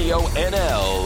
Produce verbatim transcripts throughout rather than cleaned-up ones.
Radio N L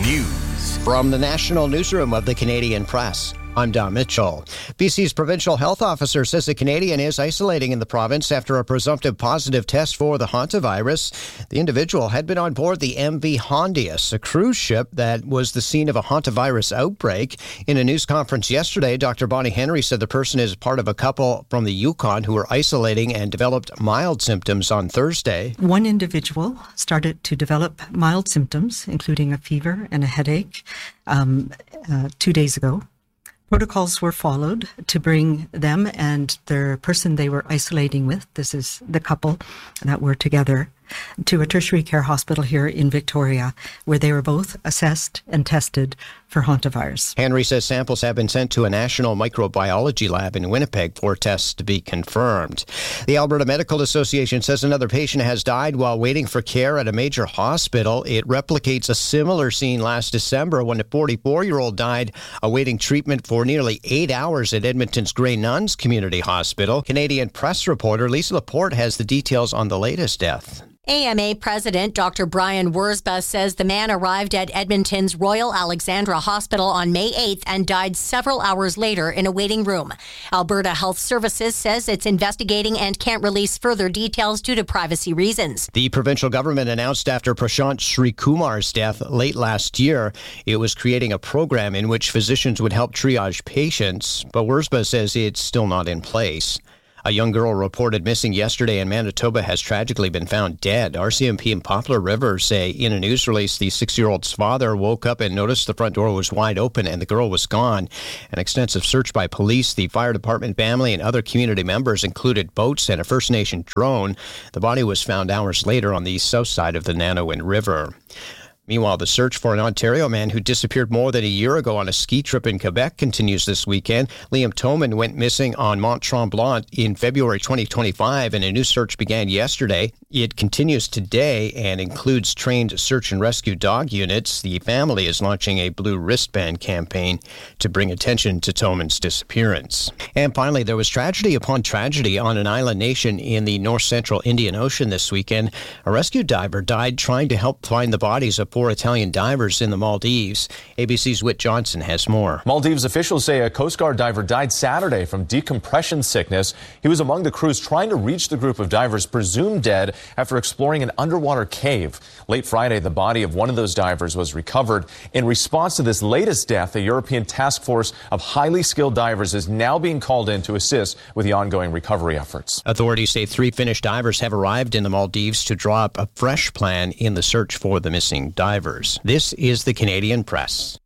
News. From the National Newsroom of the Canadian Press, I'm Don Mitchell. B C's provincial health officer says a Canadian is isolating in the province after a presumptive positive test for the hantavirus. The individual had been on board the M V Hondius, a cruise ship that was the scene of a hantavirus outbreak. In a news conference yesterday, Doctor Bonnie Henry said the person is part of a couple from the Yukon who were isolating and developed mild symptoms on Thursday. One individual started to develop mild symptoms, including a fever and a headache, um, uh, two days ago. Protocols were followed to bring them and the person they were isolating with, this is the couple that were together, to a tertiary care hospital here in Victoria, where they were both assessed and tested for hantavirus. Henry says samples have been sent to a national microbiology lab in Winnipeg for tests to be confirmed. The Alberta Medical Association says another patient has died while waiting for care at a major hospital. It replicates a similar scene last December when a forty-four-year-old died awaiting treatment for nearly eight hours at Edmonton's Grey Nuns Community Hospital. Canadian Press reporter Lisa Laporte has the details on the latest death. A M A President Doctor Brian Wurzba says the man arrived at Edmonton's Royal Alexandra Hospital on May eighth and died several hours later in a waiting room. Alberta Health Services says it's investigating and can't release further details due to privacy reasons. The provincial government announced after Prashant Shrikumar's death late last year, it was creating a program in which physicians would help triage patients, but Wurzba says it's still not in place. A young girl reported missing yesterday in Manitoba has tragically been found dead. R C M P and Poplar River say in a news release the six-year-old's father woke up and noticed the front door was wide open and the girl was gone. An extensive search by police, the fire department, family, and other community members included boats and a First Nation drone. The body was found hours later on the south side of the Nanowan River. Meanwhile, the search for an Ontario man who disappeared more than a year ago on a ski trip in Quebec continues this weekend. Liam Toman went missing on Mont Tremblant in February twenty twenty-five, and a new search began yesterday. It continues today and includes trained search and rescue dog units. The family is launching a blue wristband campaign to bring attention to Toman's disappearance. And finally, there was tragedy upon tragedy on an island nation in the north-central Indian Ocean this weekend. A rescue diver died trying to help find the bodies of four Italian divers in the Maldives. A B C's Whit Johnson has more. Maldives officials say a Coast Guard diver died Saturday from decompression sickness. He was among the crews trying to reach the group of divers presumed dead after exploring an underwater cave. Late Friday, the body of one of those divers was recovered. In response to this latest death, a European task force of highly skilled divers is now being called in to assist with the ongoing recovery efforts. Authorities say three Finnish divers have arrived in the Maldives to draw up a fresh plan in the search for the missing divers. This is the Canadian Press.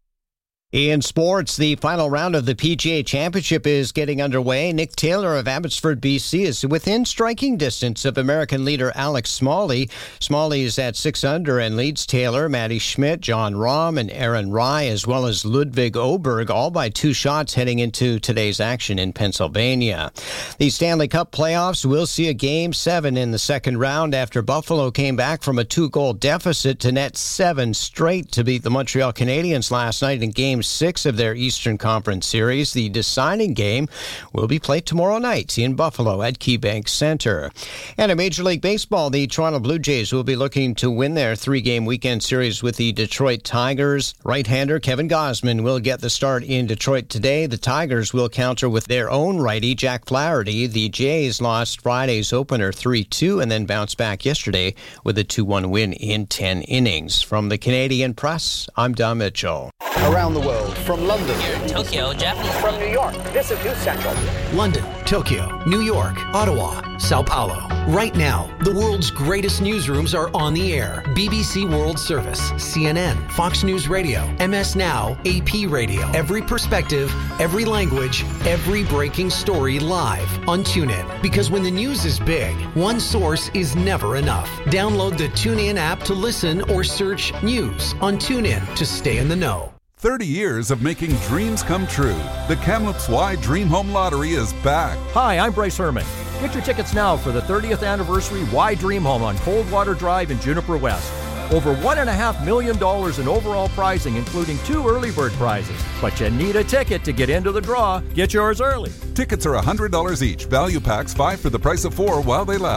In sports, the final round of the P G A Championship is getting underway. Nick Taylor of Abbotsford, B C is within striking distance of American leader Alex Smalley. Smalley is at six under and leads Taylor, Matty Schmidt, John Rahm, and Aaron Rye, as well as Ludwig Oberg, all by two shots heading into today's action in Pennsylvania. The Stanley Cup playoffs will see a Game seven in the second round after Buffalo came back from a two-goal deficit to net seven straight to beat the Montreal Canadiens last night in Game six of their Eastern Conference Series. The deciding game will be played tomorrow night in Buffalo at KeyBank Center. And in Major League Baseball, the Toronto Blue Jays will be looking to win their three-game weekend series with the Detroit Tigers. Right-hander Kevin Gausman will get the start in Detroit today. The Tigers will counter with their own righty, Jack Flaherty. The Jays lost Friday's opener three two and then bounced back yesterday with a two one win in ten innings. From the Canadian Press, I'm Don Mitchell. Around the world, from London, here in Tokyo, Japanese. From New York, this is News Central. London, Tokyo, New York, Ottawa, Sao Paulo. Right now, the world's greatest newsrooms are on the air. B B C World Service, C N N, Fox News Radio, M S Now, A P Radio. Every perspective, every language, every breaking story live on TuneIn. Because when the news is big, one source is never enough. Download the TuneIn app to listen or search news on TuneIn to stay in the know. thirty years of making dreams come true. The Kamloops Y Dream Home Lottery is back. Hi, I'm Bryce Herman. Get your tickets now for the thirtieth anniversary Y Dream Home on Coldwater Drive in Juniper West. Over one and a half million dollars in overall prizing, including two early bird prizes. But you need a ticket to get into the draw. Get yours early. Tickets are one hundred dollars each. Value packs five for the price of four while they last.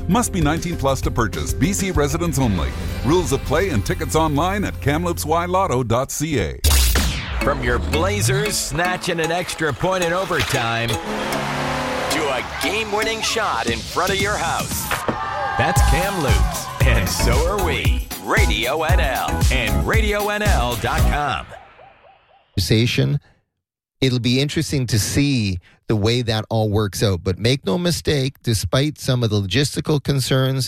Must be nineteen plus to purchase. B C residents only. Rules of play and tickets online at kamloops y lotto dot c a. From your Blazers snatching an extra point in overtime to a game-winning shot in front of your house. That's Kamloops, and so are we. Radio N L and radio n l dot com. It'll be interesting to see the way that all works out. But make no mistake, despite some of the logistical concerns,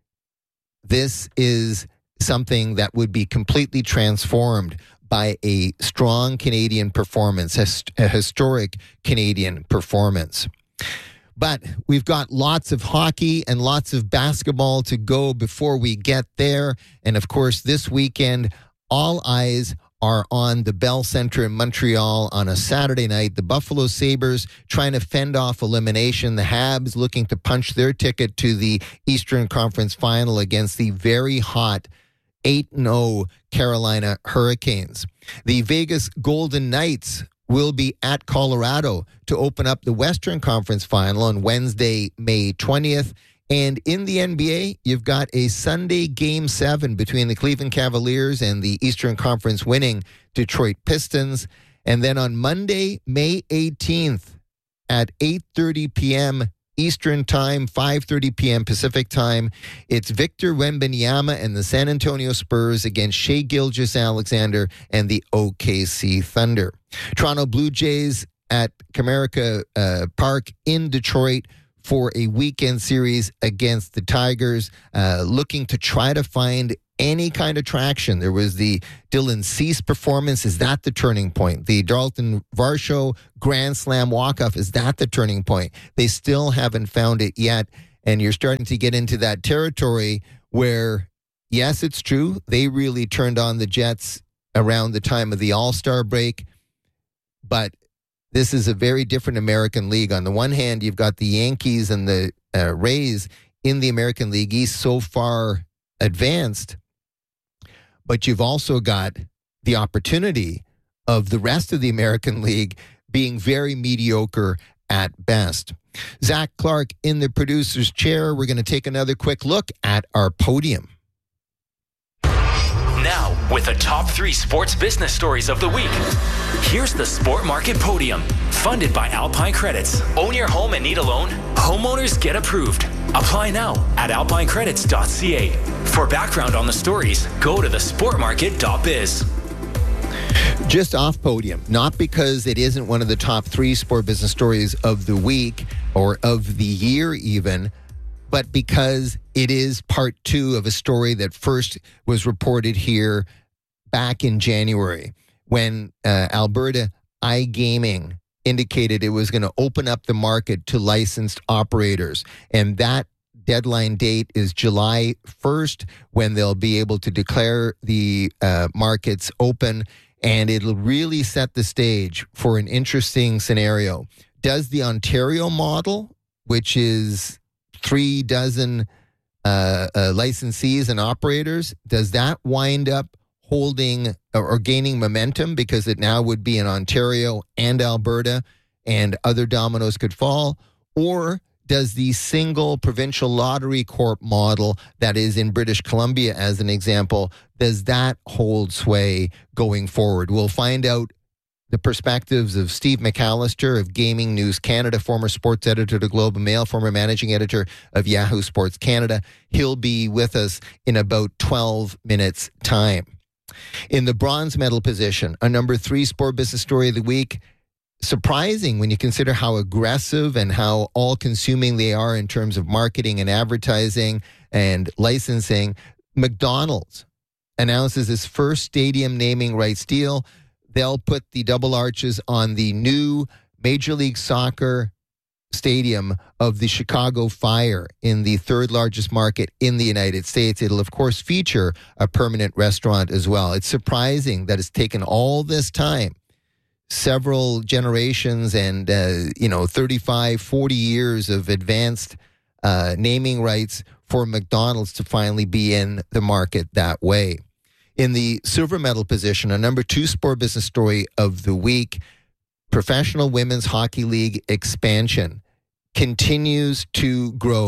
this is something that would be completely transformed by a strong Canadian performance, a historic Canadian performance. But we've got lots of hockey and lots of basketball to go before we get there. And of course, this weekend, all eyes are on the Bell Centre in Montreal on a Saturday night. The Buffalo Sabres trying to fend off elimination. The Habs looking to punch their ticket to the Eastern Conference Final against the very hot eight and oh Carolina Hurricanes. The Vegas Golden Knights will be at Colorado to open up the Western Conference Final on Wednesday, May twentieth. And in the N B A, you've got a Sunday Game seven between the Cleveland Cavaliers and the Eastern Conference winning Detroit Pistons. And then on Monday, May eighteenth at eight thirty p.m. Eastern Time, five thirty p.m. Pacific Time, it's Victor Wembanyama and the San Antonio Spurs against Shai Gilgeous-Alexander and the O K C Thunder. Toronto Blue Jays at Comerica uh, Park in Detroit for a weekend series against the Tigers, uh, looking to try to find any kind of traction. There was the Dylan Cease performance. Is that the turning point? The Dalton Varsho Grand Slam walk-off, is that the turning point? They still haven't found it yet, and you're starting to get into that territory where, yes, it's true, they really turned on the Jets around the time of the All-Star break, but this is a very different American League. On the one hand, you've got the Yankees and the uh, Rays in the American League East so far advanced, but you've also got the opportunity of the rest of the American League being very mediocre at best. Zach Clark in the producer's chair. We're going to take another quick look at our podium. Now, with the top three sports business stories of the week, here's the Sport Market Podium, funded by Alpine Credits. Own your home and need a loan? Homeowners get approved. Apply now at alpine credits dot c a. For background on the stories, go to the sport market dot biz. Just off podium, not because it isn't one of the top three sport business stories of the week or of the year even, but because it is part two of a story that first was reported here back in January when uh, Alberta iGaming indicated it was going to open up the market to licensed operators. And that deadline date is July first, when they'll be able to declare the uh, markets open. And it'll really set the stage for an interesting scenario. Does the Ontario model, which is three dozen uh, uh, licensees and operators, does that wind up holding or, or gaining momentum because it now would be in Ontario and Alberta and other dominoes could fall? Or does the single provincial lottery corp model that is in British Columbia, as an example, does that hold sway going forward? We'll find out the perspectives of Steve McAllister of Gaming News Canada, former sports editor to Globe and Mail, former managing editor of Yahoo Sports Canada. He'll be with us in about twelve minutes' time. In the bronze medal position, a number three sport business story of the week. Surprising when you consider how aggressive and how all-consuming they are in terms of marketing and advertising and licensing. McDonald's announces its first stadium naming rights deal. They'll put the double arches on the new Major League Soccer stadium of the Chicago Fire in the third largest market in the United States. It'll, of course, feature a permanent restaurant as well. It's surprising that it's taken all this time, several generations and, uh, you know, thirty-five, forty years of advanced uh, naming rights for McDonald's to finally be in the market that way. In the silver medal position, a number two sport business story of the week, Professional Women's Hockey League expansion continues to grow.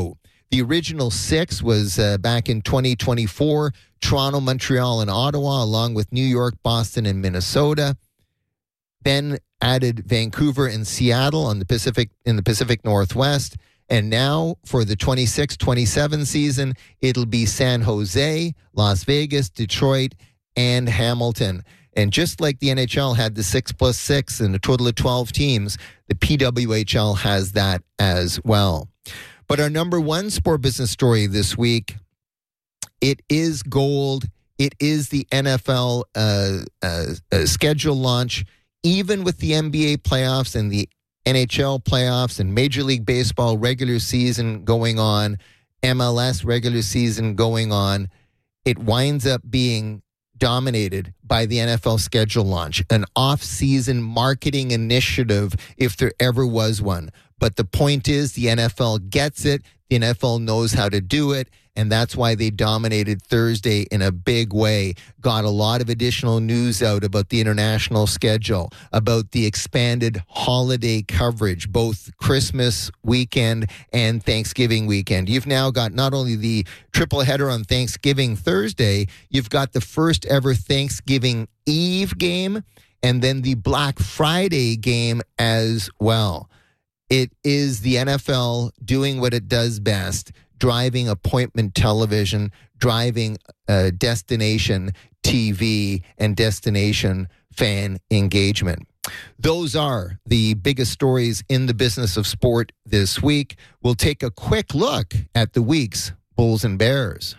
The original six was uh, back in twenty twenty-four, Toronto, Montreal, and Ottawa, along with New York, Boston, and Minnesota. Then added Vancouver and Seattle on the Pacific in the Pacific Northwest. And now for the twenty-six twenty-seven season, it'll be San Jose, Las Vegas, Detroit, and Hamilton. And just like the N H L had the six plus six and a total of twelve teams, the P W H L has that as well. But our number one sport business story this week, it is gold. It is the N F L uh, uh, uh, schedule launch. Even with the N B A playoffs and the N H L playoffs and Major League Baseball regular season going on, M L S regular season going on, it winds up being dominated by the N F L schedule launch, an off-season marketing initiative if there ever was one. But the point is the N F L gets it, the N F L knows how to do it, and that's why they dominated Thursday in a big way. Got a lot of additional news out about the international schedule, about the expanded holiday coverage, both Christmas weekend and Thanksgiving weekend. You've now got not only the triple header on Thanksgiving Thursday, you've got the first ever Thanksgiving Eve game, and then the Black Friday game as well. It is the N F L doing what it does best, driving appointment television, driving uh, destination T V, and destination fan engagement. Those are the biggest stories in the business of sport this week. We'll take a quick look at the week's Bulls and Bears.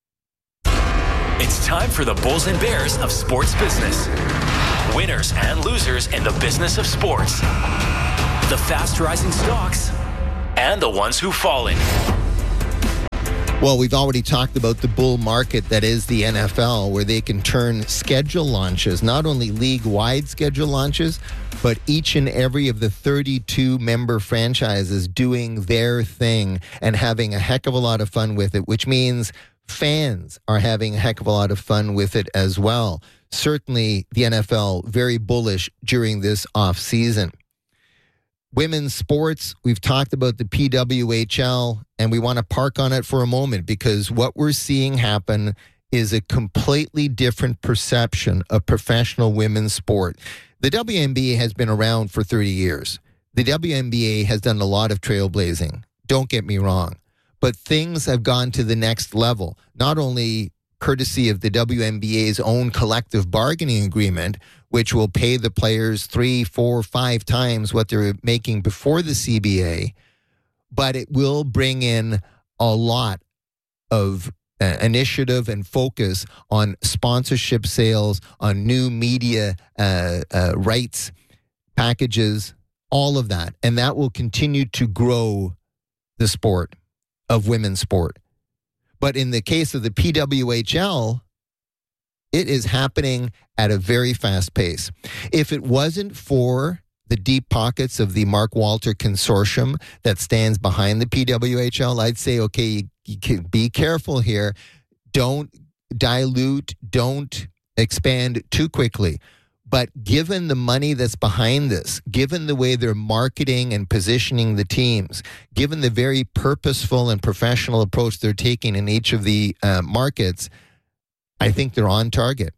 It's time for the Bulls and Bears of sports business. Winners and losers in the business of sports. The fast-rising stocks and the ones who've fallen. Well, we've already talked about the bull market that is the N F L, where they can turn schedule launches, not only league-wide schedule launches, but each and every of the thirty-two member franchises doing their thing and having a heck of a lot of fun with it, which means fans are having a heck of a lot of fun with it as well. Certainly, the N F L very bullish during this off-season. Women's sports, we've talked about the P W H L, and we want to park on it for a moment because what we're seeing happen is a completely different perception of professional women's sport. The W N B A has been around for thirty years. The W N B A has done a lot of trailblazing. Don't get me wrong. But things have gone to the next level, not only courtesy of the W N B A's own collective bargaining agreement, which will pay the players three, four, five times what they're making before the C B A, but it will bring in a lot of uh, initiative and focus on sponsorship sales, on new media uh, uh, rights packages, all of that. And that will continue to grow the sport of women's sport. But in the case of the P W H L, it is happening at a very fast pace. If it wasn't for the deep pockets of the Mark Walter Consortium that stands behind the P W H L, I'd say, okay, you, you can be careful here. Don't dilute, don't expand too quickly. But given the money that's behind this, given the way they're marketing and positioning the teams, given the very purposeful and professional approach they're taking in each of the uh, markets, I think they're on target.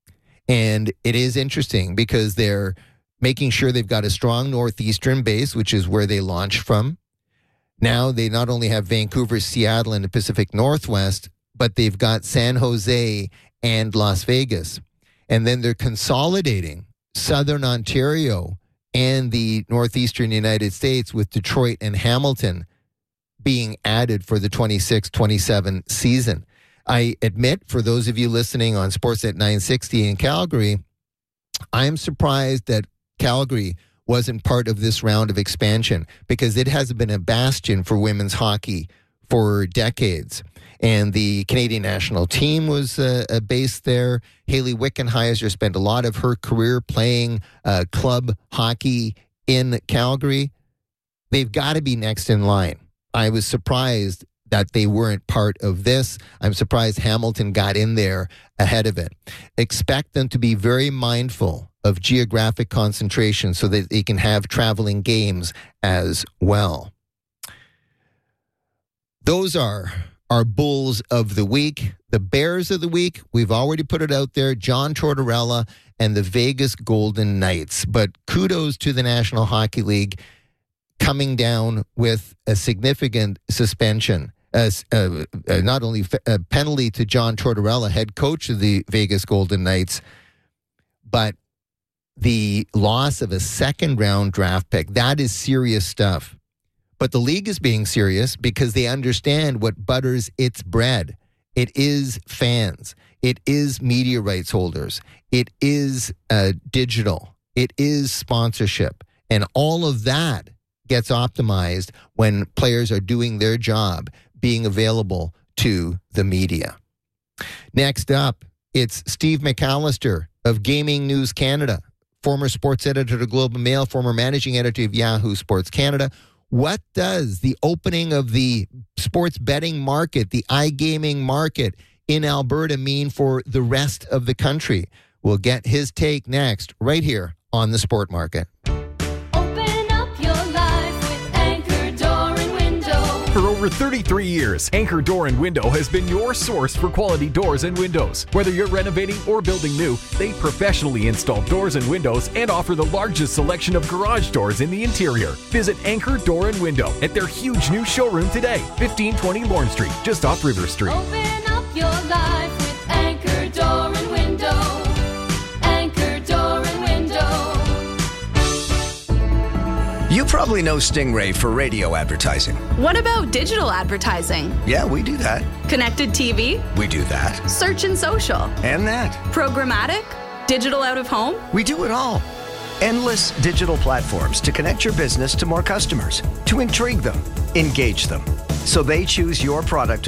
And it is interesting because they're making sure they've got a strong Northeastern base, which is where they launched from. Now they not only have Vancouver, Seattle, and the Pacific Northwest, but they've got San Jose and Las Vegas. And then they're consolidating Southern Ontario and the Northeastern United States with Detroit and Hamilton being added for the twenty-six twenty-seven season. I admit, for those of you listening on Sportsnet nine sixty in Calgary, I'm surprised that Calgary wasn't part of this round of expansion because it has been a bastion for women's hockey for decades. And the Canadian national team was uh, based there. Hayley Wickenheiser spent a lot of her career playing uh, club hockey in Calgary. They've got to be next in line. I was surprised that they weren't part of this. I'm surprised Hamilton got in there ahead of it. Expect them to be very mindful of geographic concentration so that they can have traveling games as well. those are our Bulls of the week. The Bears of the week, we've already put it out there, John Tortorella and the Vegas Golden Knights. But kudos to the National Hockey League coming down with a significant suspension. As uh, uh, not only a penalty to John Tortorella, head coach of the Vegas Golden Knights, but the loss of a second round draft pick. That is serious stuff. But the league is being serious because they understand what butters its bread. It is fans. It is media rights holders. It is uh, digital. It is sponsorship. And all of that gets optimized when players are doing their job, being available to the media. Next up, it's Steve McAllister of Gaming News Canada, former sports editor to Globe and Mail, former managing editor of Yahoo Sports Canada. What does the opening of the sports betting market, the iGaming market in Alberta mean for the rest of the country? We'll get his take next, right here on The Sport Market. For over thirty-three years, Anchor Door and Window has been your source for quality doors and windows. Whether you're renovating or building new, they professionally install doors and windows and offer the largest selection of garage doors in the interior. Visit Anchor Door and Window at their huge new showroom today, fifteen twenty Lorne Street, just off River Street. Open up your life with Anchor Door and Window. Anchor Door and Window. You probably know Stingray for radio advertising. What about digital advertising? Yeah, we do that. Connected T V? We do that. Search and social? And that. Programmatic? Digital out of home? We do it all. Endless digital platforms to connect your business to more customers, to intrigue them, engage them, so they choose your product